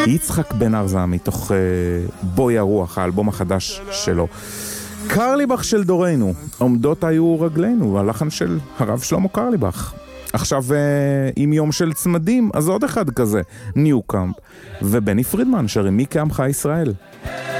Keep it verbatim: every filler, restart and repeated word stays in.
יצחק בן ארזה מתוך uh, בוי הרוח, האלבום החדש שלו. קרליבך של דורנו, עומדות היו רגלינו, הלחן של הרב שלמה קרליבך. עכשיו uh, עם יום של צמדים, אז עוד אחד כזה, ניוקאמפ, ובני פרידמן שרים מי כעמך ישראל.